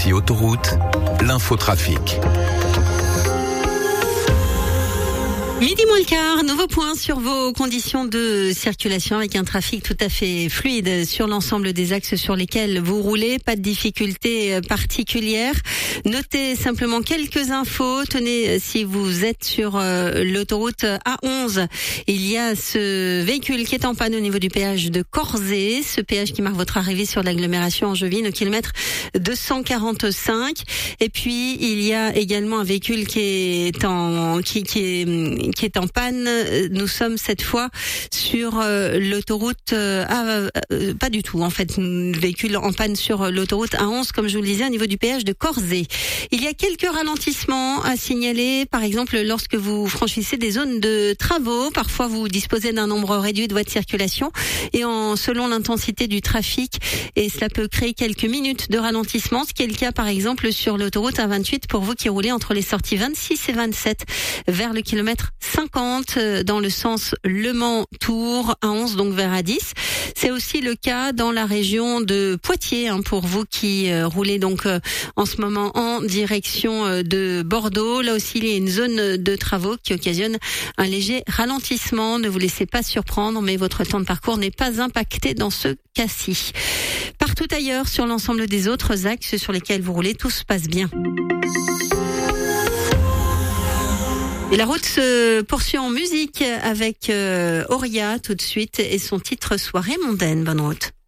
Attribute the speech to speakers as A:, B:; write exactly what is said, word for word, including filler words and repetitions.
A: Ici Autoroute, l'infotrafic.
B: Midi moins le quart, nouveau point sur vos conditions de circulation avec un trafic tout à fait fluide sur l'ensemble des axes sur lesquels vous roulez. Pas de difficultés particulières. Notez simplement quelques infos. Tenez, si vous êtes sur euh, l'autoroute A onze, il y a ce véhicule qui est en panne au niveau du péage de Corzé. Ce péage qui marque votre arrivée sur l'agglomération angevine au kilomètre deux cent quarante-cinq. Et puis, il y a également un véhicule qui est en, qui, qui est, qui est en panne. Nous sommes cette fois sur euh, l'autoroute euh, ah, euh, pas du tout en fait, un véhicule en panne sur l'autoroute A onze, comme je vous le disais, au niveau du péage de Corzé. Il y a quelques ralentissements à signaler, par exemple lorsque vous franchissez des zones de travaux. Parfois vous disposez d'un nombre réduit de voies de circulation et en selon l'intensité du trafic, et cela peut créer quelques minutes de ralentissement, ce qui est le cas par exemple sur l'autoroute A vingt-huit pour vous qui roulez entre les sorties vingt-six et vingt-sept vers le kilomètre cinquante dans le sens Le Mans-Tours, A onze donc vers A dix. C'est aussi le cas dans la région de Poitiers hein, pour vous qui euh, roulez donc euh, en ce moment en direction euh, de Bordeaux. Là aussi, il y a une zone de travaux qui occasionne un léger ralentissement. Ne vous laissez pas surprendre, mais votre temps de parcours n'est pas impacté dans ce cas-ci. Partout ailleurs, sur l'ensemble des autres axes sur lesquels vous roulez, tout se passe bien. Et la route se poursuit en musique avec euh, Auria tout de suite et son titre Soirée mondaine. Bonne route.